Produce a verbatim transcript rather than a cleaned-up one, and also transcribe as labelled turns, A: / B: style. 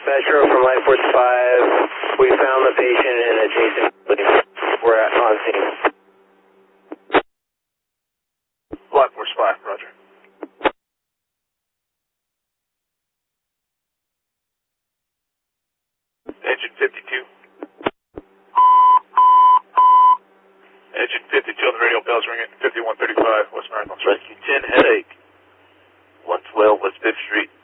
A: Metro from Life Force five. We found the patient in adjacent building. We're at on scene.
B: Life Force five, roger. Engine fifty-two. Engine fifty-two on the radio bells ringing. fifty-one thirty-five, West Marathon Street.
C: Rescue ten, headache. one twelve West fifth Street.